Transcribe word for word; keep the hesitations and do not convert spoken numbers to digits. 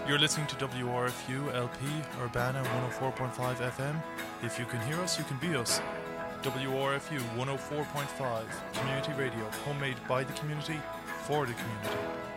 You're listening to W R F U L P Urbana one oh four point five F M. If you can hear us, you can be us. W R F U one oh four point five, Community Radio, homemade by the community, for the community.